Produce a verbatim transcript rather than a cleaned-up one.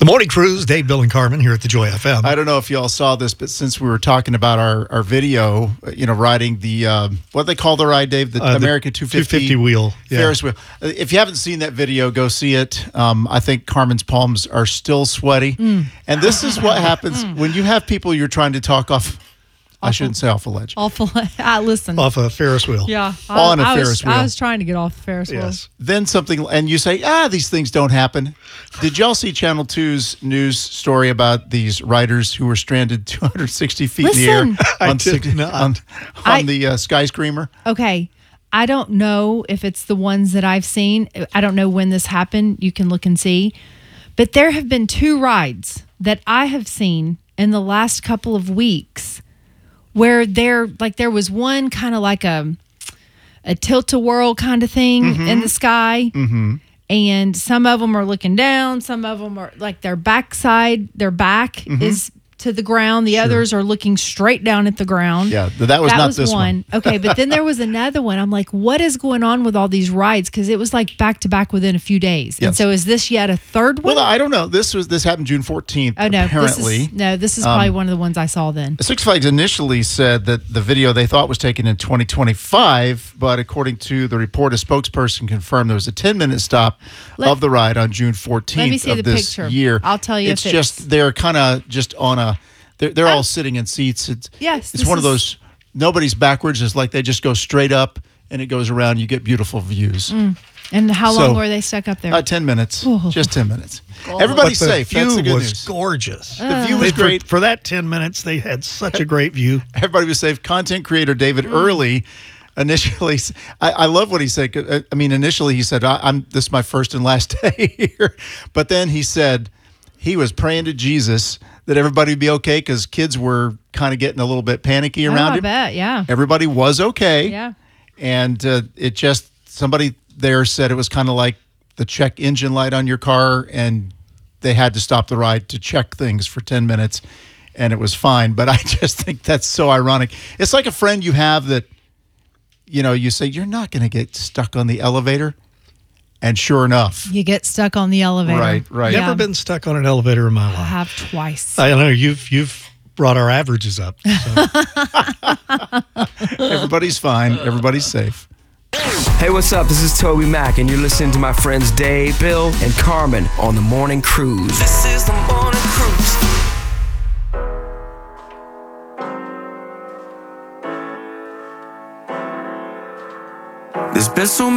Morning Cruise, Dave, Bill, and Carmen here at the Joy F M. I don't know if you all saw this, but since we were talking about our, our video, you know, riding the, um, what do they call the ride, Dave? The Uh, the American two fifty, two fifty wheel. Yeah. Ferris wheel. Uh, If you haven't seen that video, go see it. Um, I think Carmen's palms are still sweaty. Mm. And this is what happens when you have people you're trying to talk off. I shouldn't say off a ledge. Awful. I listen. Off a Ferris wheel. Yeah. On a I, I Ferris was, wheel. I was trying to get off the Ferris wheel. Yes. Then something, and you say, ah, these things don't happen. Did y'all see Channel two's news story about these riders who were stranded two hundred sixty feet in the Listen. air I on, did six- not. on, on I- the uh, skyscraper? Okay. I don't know if it's the ones that I've seen. I don't know when this happened. You can look and see. But there have been two rides that I have seen in the last couple of weeks where there, like, there was one kind of like a a tilt-a-whirl kind of thing Mm-hmm. in the sky. Mm-hmm. And some of them are looking down. Some of them are like their backside, their back Mm-hmm. is to the ground. The others are looking straight down at the ground. Yeah, th- that was not this one. Okay, but then there was another one. I'm like, what is going on with all these rides? Because it was like back to back within a few days. And Yes. so is this yet a third one? Well, I don't know. This was this happened June fourteenth, oh, no. apparently. This is, no, this is probably one of the ones I saw then. Six Flags initially said that the video they thought was taken in twenty twenty-five, but according to the report, a spokesperson confirmed there was a ten-minute stop Let- of the ride on June fourteenth Let me see of the this picture. year. I'll tell you It's if it's- just, they're kind of just on a, they're, they're all Oh. sitting in seats. It's, Yes, It's this one of is- those, nobody's backwards. It's like they just go straight up and it goes around. You get beautiful views. And how So, long were they stuck up there? Uh, ten minutes. Oh. Just ten minutes. God. Everybody's But the safe. view That's the good was news. gorgeous. The view They- was for- great. For, that ten minutes, they had such a great view. Everybody was safe. Content creator David Mm. Early initially, I, I love what he said. 'Cause, uh, I mean, initially he said, I, "I'm this is my first and last day here," but then he said he was praying to Jesus that everybody would be okay because kids were kind of getting a little bit panicky oh, around I him. bet, yeah. Everybody was okay. Yeah. And uh, it just, somebody there said it was kind of like the check engine light on your car, and they had to stop the ride to check things for ten minutes, and it was fine. But I just think that's so ironic. It's like a friend you have that, you know, you say, you're not going to get stuck on the elevator. And sure enough. You get stuck on the elevator. Right, right. Yeah. Never been stuck on an elevator in my I life. have twice. I know you've you've brought our averages up. So. Everybody's fine. Everybody's safe. Hey, what's up? This is Toby Mac, and you're listening to my friends Dave, Bill, and Carmen on the Morning Cruise. This is the Morning Cruise. There's been so